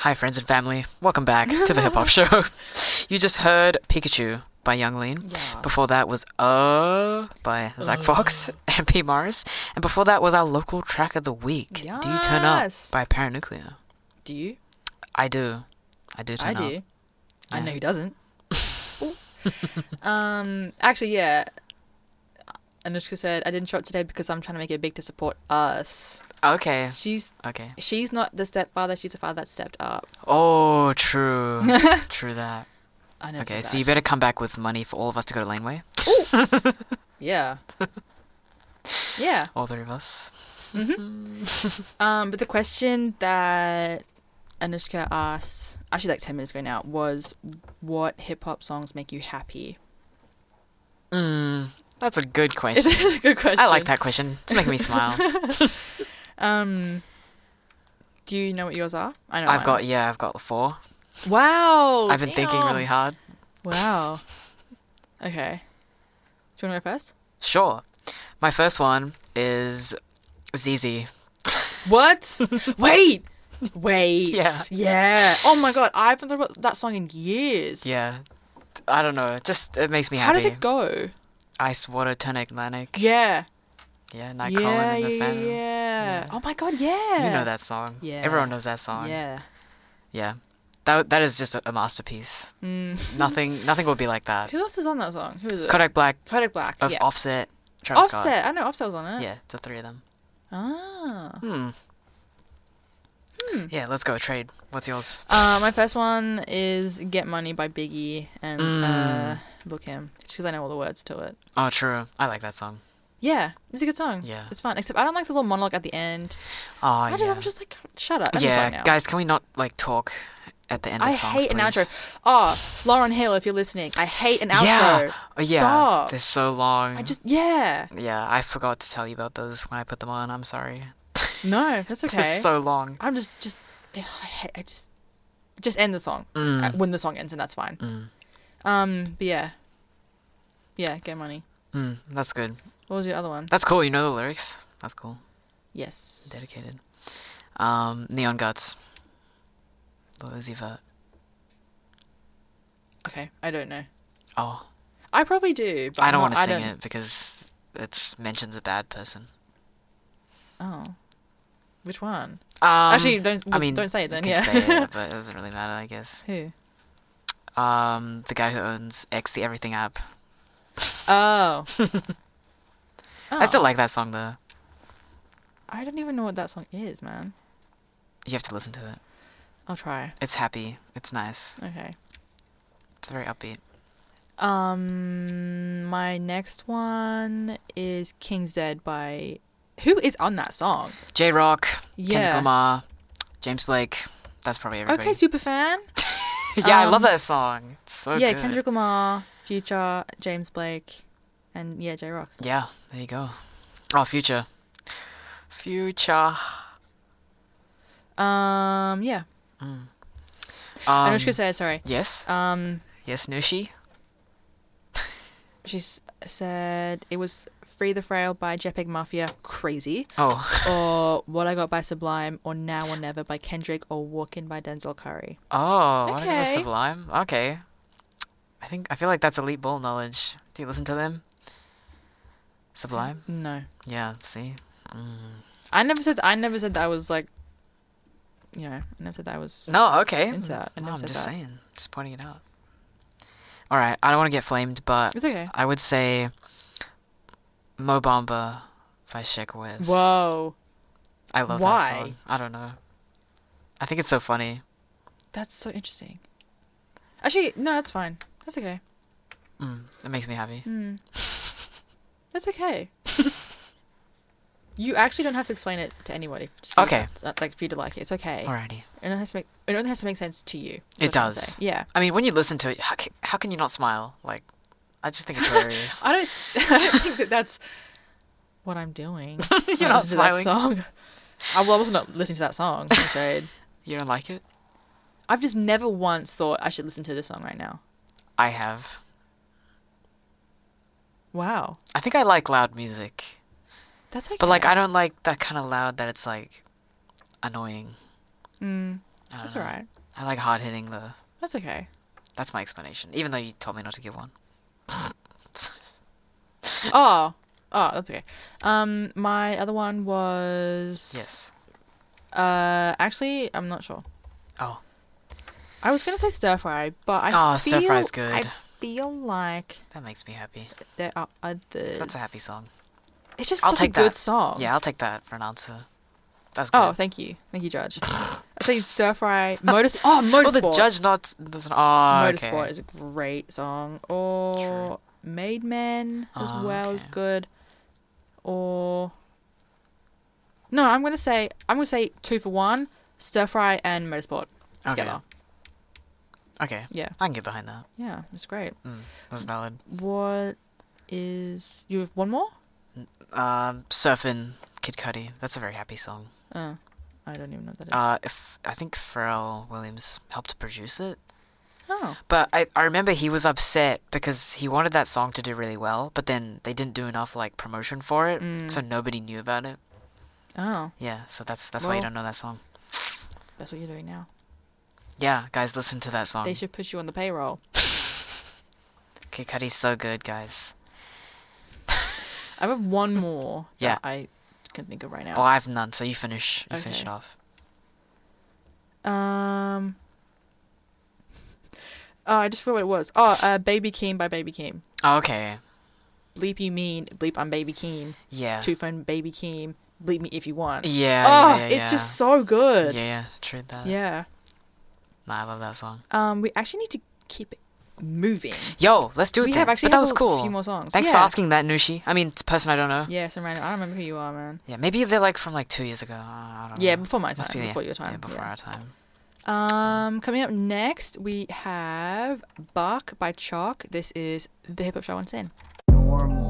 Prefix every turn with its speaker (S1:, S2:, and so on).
S1: Hi, friends and family. Welcome back to the Hip Hop Show. You just heard Pikachu by Young Lean.
S2: Yes.
S1: Before that was by Zach Fox and P. Morris. And before that was our local track of the week, Do You Turn Up
S2: Yes.
S1: by Paranuclear.
S2: Do you?
S1: I do. I do turn
S2: I
S1: up.
S2: do. I
S1: Yeah.
S2: know who doesn't. Actually, yeah. Anushka said, I didn't show up today because I'm trying to make it big to support us.
S1: Okay.
S2: She's
S1: Okay.
S2: not the stepfather, she's a father that stepped up.
S1: Oh, true. True that.
S2: I never
S1: Okay,
S2: said
S1: so
S2: that.
S1: you better come back with money for all of us to go to Laneway.
S2: Yeah. Yeah.
S1: All three of us.
S2: But the question that Anushka asked, actually like 10 minutes ago now, was what hip-hop songs make you happy?
S1: That's a good question.
S2: It's a good question.
S1: I like that question. It's making me smile.
S2: Do you know what yours are? I know
S1: I've
S2: mine.
S1: got 4.
S2: Wow.
S1: I've been thinking really hard.
S2: Wow. Okay. Do you want to go first?
S1: Sure. My first one is ZZ.
S2: What? Wait.
S1: Yeah.
S2: Oh my god, I haven't thought about that song in years.
S1: Yeah. I don't know. Just, it makes me
S2: How
S1: happy.
S2: does it go?
S1: Ice, water, turn Atlantic.
S2: Yeah.
S1: Yeah, Nightcrawler and the Phantom.
S2: Yeah. Oh my god, yeah.
S1: You know that song.
S2: Yeah.
S1: Everyone knows that song.
S2: Yeah.
S1: Yeah. That is just a masterpiece. Nothing will be like that.
S2: Who else is on that song? Who is it?
S1: Kodak Black
S2: Kodak Black.
S1: of
S2: Yeah.
S1: Offset, Travis Scott.
S2: Offset. I know Offset was on it.
S1: Yeah, the 3 of them.
S2: Ah.
S1: Yeah, let's go. Trade. What's yours?
S2: My first one is Get Money by Biggie and Lil Kim. Just because I know all the words to it.
S1: Oh, true. I like that song.
S2: Yeah, it's a good song.
S1: Yeah.
S2: It's fun. Except I don't like the little monologue at the end.
S1: Oh, yeah.
S2: I'm just like, shut up. End the song
S1: Yeah,
S2: now.
S1: guys, can we not, like, talk at the end of
S2: I
S1: songs,
S2: hate an
S1: please?
S2: outro. Oh, Lauren Hill, if you're listening, I hate an outro.
S1: Yeah. Oh, yeah.
S2: Stop.
S1: They're so long.
S2: Yeah.
S1: Yeah, I forgot to tell you about those when I put them on. I'm sorry.
S2: No, that's okay.
S1: They're so long.
S2: I'm I just end the song when the song ends, and that's fine. But yeah, Get Money.
S1: That's good.
S2: What was your other one?
S1: That's cool. You know the lyrics. That's cool.
S2: Yes.
S1: Dedicated. Neon Guts. Lil Uzi Vert.
S2: Okay, I don't know.
S1: Oh,
S2: I probably do, but
S1: I don't want to sing it because it mentions a bad person.
S2: Oh, which one?
S1: Actually,
S2: don't say it then.
S1: you
S2: Yeah.
S1: can say it, but it doesn't really matter, I guess.
S2: Who?
S1: The guy who owns X, the Everything app.
S2: Oh.
S1: I still like that song though.
S2: I don't even know what that song is, man.
S1: You have to listen to it.
S2: I'll try.
S1: It's happy. It's nice.
S2: Okay.
S1: It's very upbeat.
S2: My next one is King's Dead by... Who is on that song?
S1: J-Rock,
S2: Yeah.
S1: Kendrick Lamar, James Blake. That's probably everybody.
S2: Okay, super fan.
S1: Yeah, I love that song. It's so
S2: Yeah,
S1: good.
S2: Kendrick Lamar, Future, James Blake, and yeah, J-Rock.
S1: Yeah, there you go. Oh, Future. Future.
S2: Yeah. Anushka said, sorry.
S1: Yes. Yes, Nushi.
S2: She said it was Free the Frail by JPEG Mafia, crazy.
S1: Oh.
S2: Or What I Got by Sublime, or Now or Never by Kendrick, or Walkin' by Denzel Curry.
S1: Oh, what
S2: Okay.
S1: is Sublime? Okay. I feel like that's elite ball knowledge. Do you listen to them? Sublime?
S2: No.
S1: Yeah, see?
S2: I never said that I was like, you know, I never said that I was
S1: No, okay.
S2: into that. I
S1: No,
S2: never
S1: I'm
S2: said
S1: just
S2: that.
S1: saying. Just pointing it out. Alright, I don't want to get flamed, but
S2: It's okay.
S1: I would say Mo Bamba by Sheck Wes.
S2: Whoa.
S1: I love
S2: Why?
S1: that song. I don't know. I think it's so funny.
S2: That's so interesting. Actually, no, that's fine. That's okay.
S1: It makes me happy.
S2: That's okay. You actually don't have to explain it to anybody.
S1: Okay.
S2: Like for you to like it, it's okay.
S1: Alrighty.
S2: It only has to make sense to you.
S1: It
S2: That's what I'm
S1: does.
S2: saying. Yeah.
S1: I mean, when you listen to it, how can you not smile? Like, I just think it's hilarious.
S2: I don't think that's what I'm doing.
S1: You're not smiling.
S2: That song. I was not listening to that song. I'm afraid.
S1: You don't like it?
S2: I've just never once thought I should listen to this song right now.
S1: I have.
S2: Wow.
S1: I think I like loud music.
S2: That's okay.
S1: But, like, I don't like that kind of loud that it's, like, annoying. I don't
S2: That's
S1: know.
S2: alright.
S1: I like hard hitting the.
S2: That's okay.
S1: That's my explanation. Even though you told me not to give one.
S2: Oh, that's okay. My other one was
S1: Yes.
S2: actually, I'm not sure.
S1: Oh.
S2: I was gonna say stir fry, but I
S1: Stir fry's good.
S2: I feel like
S1: That makes me happy.
S2: there are others.
S1: That's a happy song.
S2: It's just
S1: I'll
S2: such
S1: take
S2: a good
S1: that.
S2: song.
S1: Yeah, I'll take that for an answer. That's good.
S2: Oh, thank you, Judge. I say stir fry, motorsport.
S1: Oh, the judge not doesn't. Oh, okay.
S2: Motorsport is a great song. Or Made Men as well is
S1: okay.
S2: good. Or no, I'm gonna say 2 for 1, stir fry and motorsport together.
S1: Okay.
S2: Yeah,
S1: I can get behind that.
S2: yeah, it's great.
S1: That's valid.
S2: What is you have one more?
S1: Surfin' Kid Cudi. That's a very happy song.
S2: I don't even know what that is.
S1: I think Pharrell Williams helped produce it.
S2: Oh,
S1: But I remember he was upset because he wanted that song to do really well, but then they didn't do enough like promotion for it, so nobody knew about it.
S2: oh,
S1: Yeah, so that's why you
S2: Well-
S1: don't know that song.
S2: that's what you're doing now.
S1: Yeah, guys, listen to that song.
S2: They should put you on the payroll.
S1: Kid Cudi's so good, guys.
S2: I have one more
S1: Yeah.
S2: that I can think of right now.
S1: Oh, I have none, so you finish it
S2: Okay.
S1: off.
S2: Oh, I just forgot what it was. Oh, Baby Keem by Baby Keem.
S1: Oh, okay.
S2: Bleep you mean, bleep I'm Baby Keem.
S1: Yeah.
S2: 2 phone Baby Keem. Bleep me if you want.
S1: Yeah.
S2: Oh,
S1: yeah,
S2: it's just so good.
S1: Yeah, true that.
S2: Yeah.
S1: Nah, I love that song.
S2: We actually need to keep it moving.
S1: Yo, let's do it
S2: We
S1: then.
S2: have actually
S1: But that
S2: have
S1: was
S2: a
S1: cool.
S2: few more songs.
S1: Thanks
S2: Yeah.
S1: for asking that, Nushi. I mean, it's a person I don't know.
S2: Yeah, some random. I don't remember who you are, man.
S1: Yeah, maybe they're like from like 2 years ago. I don't know.
S2: Yeah, before my time.
S1: Must be,
S2: Before your time.
S1: Yeah, before our time.
S2: Coming up next, we have Bark by Chalk. This is the Hip Hop Show on Sin.
S3: Normal.